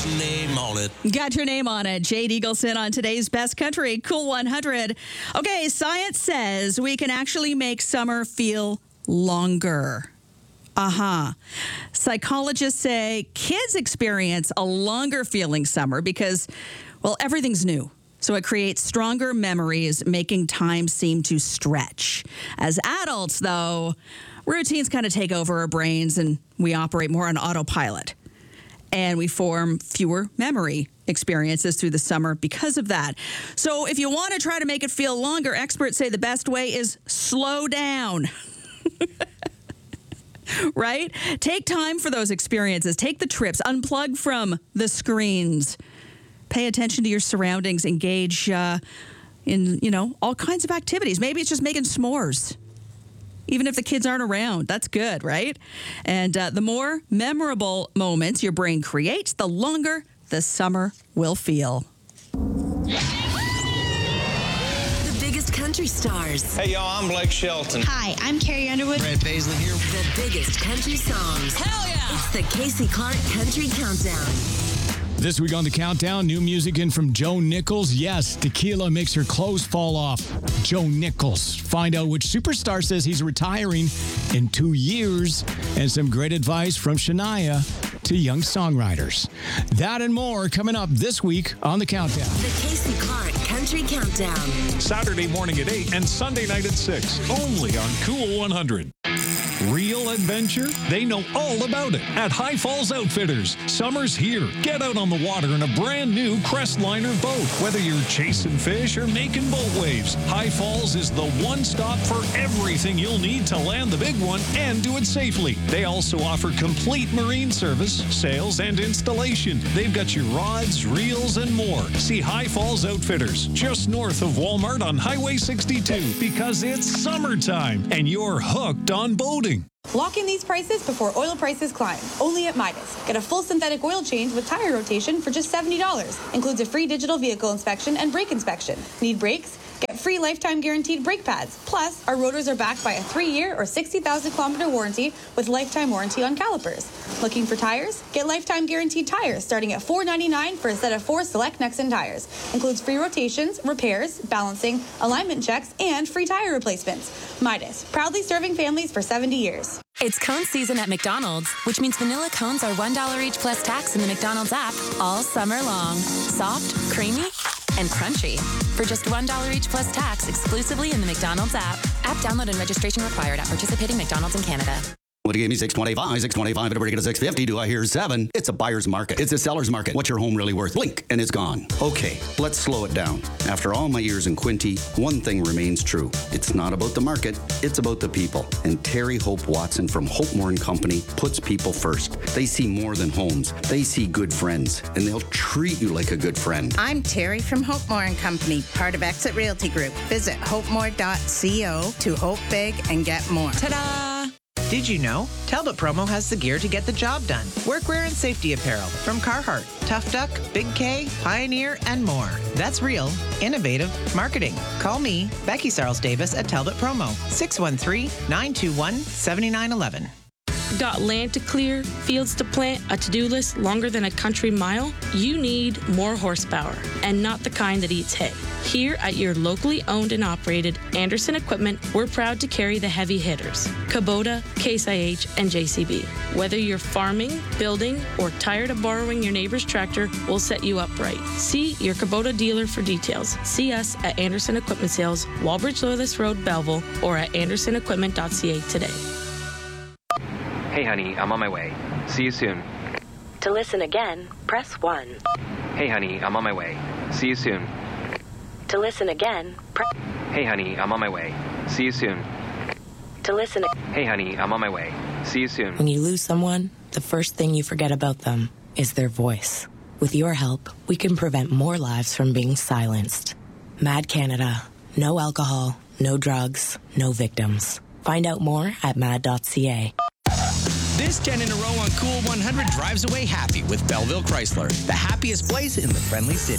name on it. Got your name on it. Jade Eagleson on today's Best Country Cool 100. Okay, science says we can actually make summer feel longer. Psychologists say kids experience a longer feeling summer because, well, everything's new. So it creates stronger memories, making time seem to stretch. As adults, though, routines kind of take over our brains and we operate more on autopilot. And we form fewer memory experiences through the summer because of that. So if you want to try to make it feel longer, experts say the best way is slow down. Right? Take time for those experiences. Take the trips. Unplug from the screens. Pay attention to your surroundings. Engage in, all kinds of activities. Maybe it's just making s'mores. Even if the kids aren't around, that's good, right? And the more memorable moments your brain creates, the longer the summer will feel. The biggest country stars. Hey, y'all, I'm Blake Shelton. Hi, I'm Carrie Underwood. Brad Paisley here. The biggest country songs. Hell yeah! It's the Casey Clark Country Countdown. This week on the Countdown, new music in from Joe Nichols. Yes, tequila makes her clothes fall off. Joe Nichols. Find out which superstar says he's retiring in 2 years. And some great advice from Shania to young songwriters. That and more coming up this week on the Countdown. The Casey Clark Country Countdown. Saturday morning at 8 and Sunday night at 6. Only on Cool 100. Real adventure? They know all about it at High Falls Outfitters. Summer's here. Get out on the water in a brand new Crestliner boat. Whether you're chasing fish or making boat waves, High Falls is the one stop for everything you'll need to land the big one and do it safely. They also offer complete marine service, sales, and installation. They've got your rods, reels, and more. See High Falls Outfitters, just north of Walmart on Highway 62, because it's summertime and you're hooked on boating. Lock in these prices before oil prices climb. Only at Midas. Get a full synthetic oil change with tire rotation for just $70. Includes a free digital vehicle inspection and brake inspection. Need brakes? Get free lifetime guaranteed brake pads. Plus, our rotors are backed by a 3-year or 60,000-kilometer warranty with lifetime warranty on calipers. Looking for tires? Get lifetime guaranteed tires starting at $4.99 for a set of 4 select Nexen tires. Includes free rotations, repairs, balancing, alignment checks, and free tire replacements. Midas, proudly serving families for 70 years. It's cone season at McDonald's, which means vanilla cones are $1 each plus tax in the McDonald's app all summer long. Soft, creamy, and crunchy. For just $1 each plus tax exclusively in the McDonald's app. App download and registration required at participating McDonald's in Canada. What gave me $625, everybody get a $650. Do I hear $7? It's a buyer's market. It's a seller's market. What's your home really worth? Blink, and it's gone. Okay, let's slow it down. After all my years in Quinte, one thing remains true. It's not about the market, it's about the people. And Terry Hope Watson from Hope Moore & Company puts people first. They see more than homes. They see good friends, and they'll treat you like a good friend. I'm Terry from Hope Moore & Company, part of Exit Realty Group. Visit hopemore.co to hope big and get more. Ta-da! Did you know? Talbot Promo has the gear to get the job done. Workwear and safety apparel from Carhartt, Tough Duck, Big K, Pioneer, and more. That's real, innovative marketing. Call me, Becky Sarles Davis at Talbot Promo, 613-921-7911. Got land to clear, fields to plant, a to-do list longer than a country mile? You need more horsepower, and not the kind that eats hay. Here at your locally owned and operated Anderson Equipment, we're proud to carry the heavy hitters, Kubota, Case IH, and JCB. Whether you're farming, building, or tired of borrowing your neighbor's tractor, we'll set you up right. See your Kubota dealer for details. See us at Anderson Equipment Sales, Walbridge Loyalist Road, Belleville, or at andersonequipment.ca today. Hey honey, I'm on my way. See you soon. To listen again, press 1. Hey honey, I'm on my way. See you soon. To listen again, press... Hey honey, I'm on my way. See you soon. To listen... Hey honey, I'm on my way. See you soon. When you lose someone, the first thing you forget about them is their voice. With your help, we can prevent more lives from being silenced. Mad Canada. No alcohol, no drugs, no victims. Find out more at mad.ca. This 10 in a row on Cool 100 drives away happy with Belleville Chrysler, the happiest place in the friendly city.